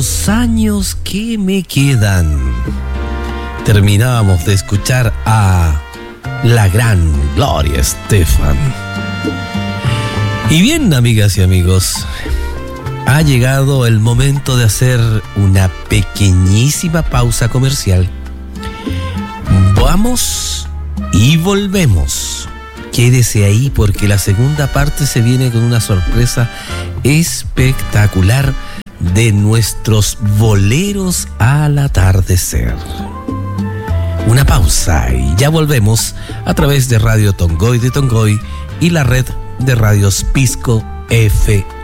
los años que me quedan. Terminábamos de escuchar a la gran Gloria Estefan. Y bien, amigas y amigos, ha llegado el momento de hacer una pequeñísima pausa comercial. Vamos y volvemos. Quédese ahí porque la segunda parte se viene con una sorpresa espectacular de nuestros boleros al atardecer. Una pausa y ya volvemos a través de Radio Tongoy de Tongoy y la red de radios Pisco FM.